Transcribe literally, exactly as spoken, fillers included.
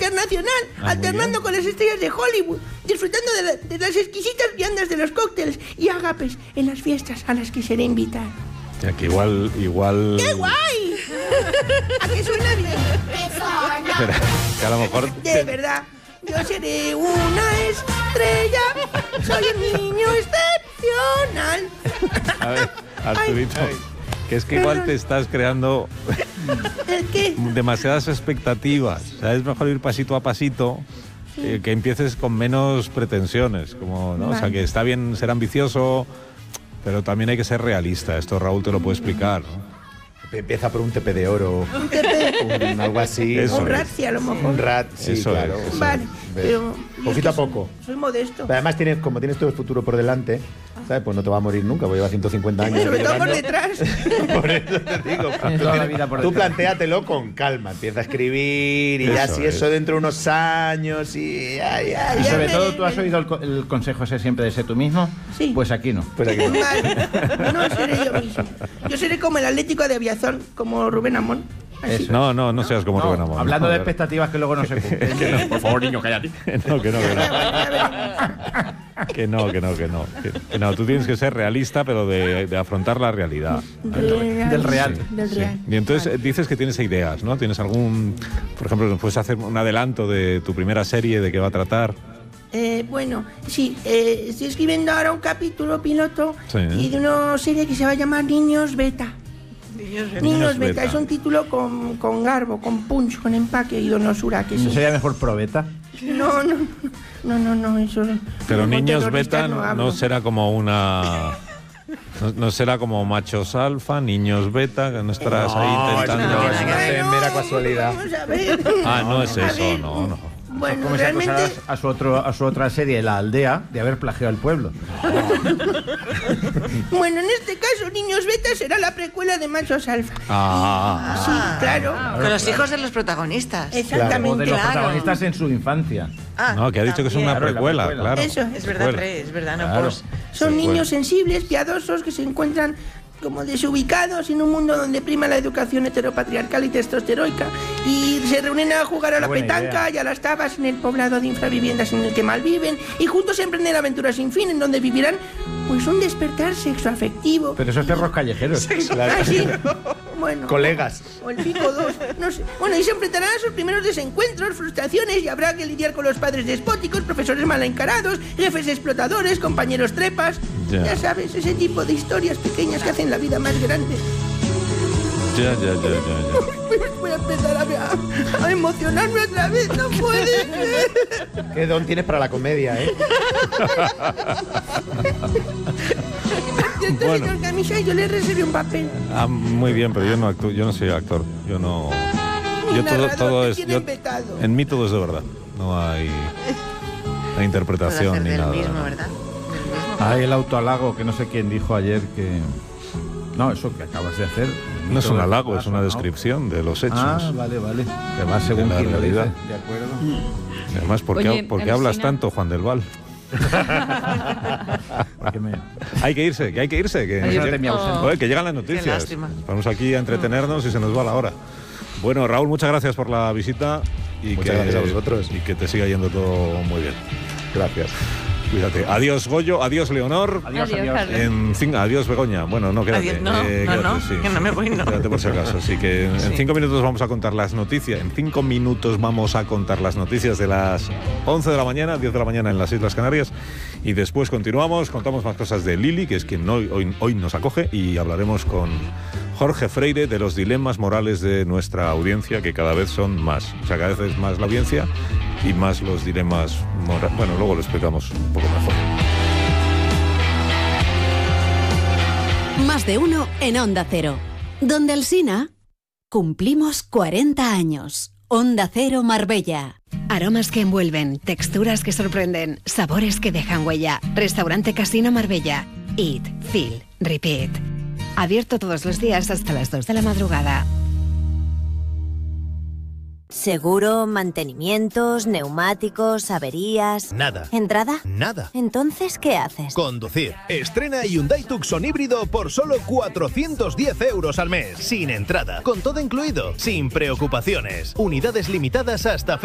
internacional, ah, alternando con las estrellas de Hollywood, disfrutando de, la, de las exquisitas viandas de los cócteles y agapes en las fiestas a las que seré invitado. Ya que igual, igual... ¡Qué guay! ¿A qué suena bien? Pero, que a lo mejor... De, de verdad, yo seré una estrella, soy un niño excepcional. A ver, Arturito, ay, ay. que es que igual te estás creando ¿El qué? demasiadas expectativas. O sea, es mejor ir pasito a pasito, sí. eh, que empieces con menos pretensiones. Como, ¿no? Vale. O sea, que está bien ser ambicioso, pero también hay que ser realista. Esto Raúl te lo puede explicar, ¿no? Empieza por un T P de oro, un T P, un, algo así. Eso un rat, sí, a lo mejor. Un rat, sí, eso claro. Es, eso vale, es. pero... Poquito es que a poco. Soy, soy modesto. Pero además, tienes, como tienes todo el futuro por delante, ¿sabes? Pues no te va a morir nunca, porque lleva ciento cincuenta años. Sobre todo por detrás. Por eso te digo. Tienes toda la vida por tú detrás. plantéatelo con calma. Empieza a escribir y eso ya si es. eso dentro de unos años y... Ya, ya, Y ya sobre me... todo, ¿tú has oído el, el consejo ese siempre de ser tú mismo? Sí. Pues aquí no. Pues aquí no. Vale. No seré yo mismo. Yo seré como el Atlético de Aviación, como Rubén Amón. Así. No, no, no seas como No, Rubén Amón. hablando no, de expectativas que luego no se cumplen. que no, por favor, niño, cállate. No, que no, que no. Que no, que no, que no. Que, que no, tú tienes que ser realista, pero de, de afrontar la realidad. Real, Del real. Sí, del real. Sí. Y entonces vale. dices que tienes ideas, ¿no? ¿Tienes algún, por ejemplo, puedes hacer un adelanto de tu primera serie, de qué va a tratar? Eh, bueno, sí, eh, estoy escribiendo ahora un capítulo piloto sí. y de una serie que se va a llamar Niños Beta. Niños Beta. Niños Beta. Beta. Es un título con, con garbo, con punch, con empaque y donosura. Que ¿No sí. sería mejor probeta? No, no, no, no, no, eso... Pero con Niños Beta no, no, hablo. no será como una... No, no será como machos alfa, niños beta, que no estarás No, ahí intentando... no, no, eso no es mera casualidad. Vamos a ver. Ah, no es A eso, ver. no, no. Bueno, ¿Cómo se realmente... acusarás a su, otro, a su otra serie, La Aldea, de haber plagiado el pueblo? Bueno, en este caso, Niños Beta será la precuela de Machos Alfa. Ah, Sí, claro. Con los hijos de los protagonistas. O de Exactamente. los Claro. protagonistas en su infancia. Ah, no, que ha dicho que es una también. precuela, Claro, la claro. Eso. Es verdad, Precuela. Rey, es verdad, no Claro. pues. Son Sí, niños bueno. sensibles, piadosos, que se encuentran como desubicados en un mundo donde prima la educación heteropatriarcal y testosteroica y se reúnen a jugar a la Buena petanca idea. y a las tabas en el poblado de infraviviendas en el que malviven y juntos emprenden aventuras sin fin en donde vivirán pues un despertar sexoafectivo. Pero esos perros callejeros. Ah, sí. Bueno, Colegas. o el pico dos, no sé. Bueno, y se enfrentarán a sus primeros desencuentros, frustraciones y habrá que lidiar con los padres despóticos, profesores mal encarados, jefes explotadores, compañeros trepas. Ya. Ya sabes, ese tipo de historias pequeñas que hacen la vida más grande. Ya, ya, ya, ya, ya. Voy a empezar a, a emocionarme otra vez, no puede ser. Qué don tienes para la comedia, ¿eh? Cierto, Bueno. señor Camisa, yo le reservé un papel. Ah, muy bien, pero yo no actúo, yo no soy actor. Yo no. Mi Yo todo, narrador todo te es. tiene yo- vetado. en mí todo es de verdad. No hay, no hay interpretación Puede hacer ni del nada. mismo, ¿verdad? Del mismo. Hay el autohalago, que no sé quién dijo ayer que... No, eso que acabas de hacer. No es un Todo halago, el es una paso, ¿no? descripción de los hechos. Ah, vale, vale. Que va según la quién lo dice. realidad. De acuerdo. Además, ¿por qué, Oye, por qué alucina. hablas tanto, Juan del Val? Porque me... Hay que irse, que hay que irse. Que, Ayer que- te me ausento. Joder, que llegan las Qué noticias. lástima. Vamos aquí a entretenernos y se nos va la hora. Bueno, Raúl, muchas gracias por la visita. Y Muchas que, gracias a vosotros. Y que te siga yendo todo muy bien. Gracias. Cuídate. Adiós, Goyo. Adiós, Leonor. Adiós, Adiós, adiós. Carlos. En cin- adiós, Begoña. Bueno, no, quédate. Adiós, no, Eh, no, quédate, no, sí, que no sí. me voy, no. Quédate por si acaso. Así que en Sí. cinco minutos vamos a contar las noticias. En cinco minutos vamos a contar las noticias de las once de la mañana, diez de la mañana en las Islas Canarias. Y después continuamos, contamos más cosas de Lili, que es quien hoy, hoy, hoy nos acoge, y hablaremos con Jorge Freire de los dilemas morales de nuestra audiencia, que cada vez son más. O sea, cada vez es más la audiencia y más los dilemas morales. Bueno, luego lo explicamos un poco mejor. Más de uno en Onda Cero. Donde Alsina cumplimos cuarenta años. Onda Cero Marbella. Aromas que envuelven, texturas que sorprenden, sabores que dejan huella. Restaurante Casino Marbella. Eat, feel, repeat. Abierto todos los días hasta las dos de la madrugada. Seguro, mantenimientos, neumáticos, averías... Nada. ¿Entrada? Nada. Entonces, ¿qué haces? Conducir. Estrena Hyundai Tucson híbrido por solo cuatrocientos diez euros al mes. Sin entrada. Con todo incluido. Sin preocupaciones. Unidades limitadas hasta